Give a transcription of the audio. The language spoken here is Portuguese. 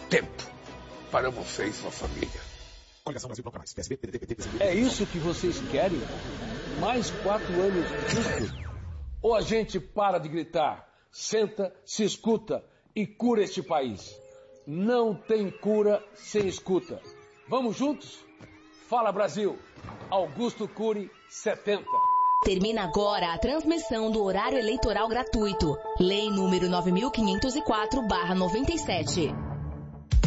tempo para você e sua família. É isso que vocês querem? Mais 4 anos justos? Ou a gente para de gritar, senta, se escuta e cura este país? Não tem cura sem escuta. Vamos juntos? Fala Brasil! Augusto Cury, 70. Termina agora a transmissão do horário eleitoral gratuito. Lei número 9.504/97.